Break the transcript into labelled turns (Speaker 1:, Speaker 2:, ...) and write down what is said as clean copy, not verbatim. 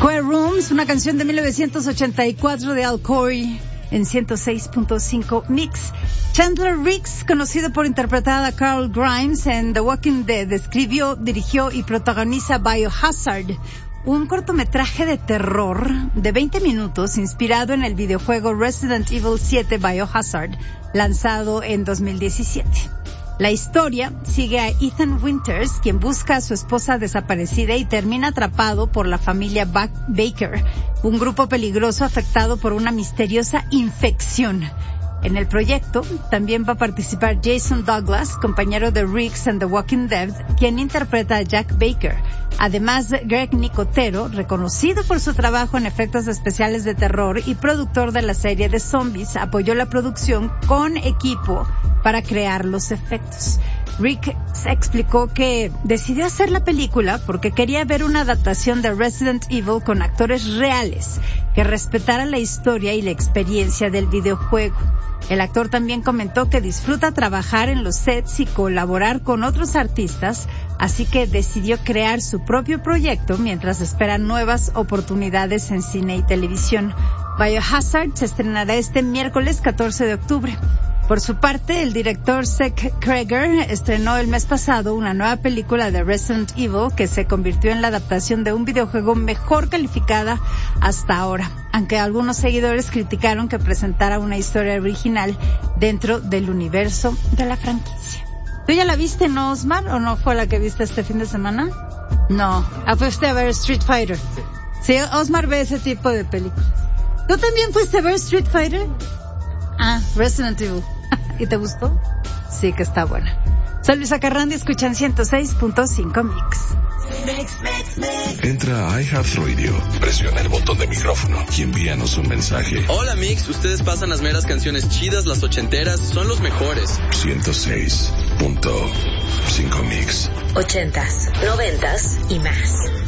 Speaker 1: Square Rooms, una canción de 1984 de Al Corey en 106.5 Mix. Chandler Riggs, conocido por interpretar a Carl Grimes en The Walking Dead, escribió, dirigió y protagoniza Biohazard, un cortometraje de terror de 20 minutos inspirado en el videojuego Resident Evil 7 Biohazard, lanzado en 2017. La historia sigue a Ethan Winters, quien busca a su esposa desaparecida y termina atrapado por la familia Baker, un grupo peligroso afectado por una misteriosa infección. En el proyecto también va a participar Jason Douglas, compañero de Riggs en The Walking Dead, quien interpreta a Jack Baker. Además, Greg Nicotero, reconocido por su trabajo en efectos especiales de terror y productor de la serie de zombies, apoyó la producción con equipo para crear los efectos. Rick se explicó que decidió hacer la película porque quería ver una adaptación de Resident Evil con actores reales que respetara la historia y la experiencia del videojuego. El actor también comentó que disfruta trabajar en los sets y colaborar con otros artistas, así que decidió crear su propio proyecto mientras espera nuevas oportunidades en cine y televisión. Biohazard se estrenará este miércoles 14 de octubre. Por su parte, el director Zach Cregger estrenó el mes pasado una nueva película de Resident Evil que se convirtió en la adaptación de un videojuego mejor calificada hasta ahora, aunque algunos seguidores criticaron que presentara una historia original dentro del universo de la franquicia. ¿Tú ya la viste, no, Osmar, o no fue la que viste este fin de semana? No. ¿Fuiste a ver Street Fighter? Sí, Osmar ve ese tipo de películas. ¿Tú también fuiste a ver Street Fighter? Resident Evil. ¿Y te gustó? Sí, que está buena. Soy Luisa Carrandi, escuchan 106.5 Mix.
Speaker 2: Entra a iHeartRadio, presiona el botón de micrófono y envíanos un mensaje.
Speaker 3: Hola Mix, ustedes pasan las meras canciones chidas, las ochenteras, son los mejores.
Speaker 2: 106.5 Mix.
Speaker 4: 80s, 90s y más.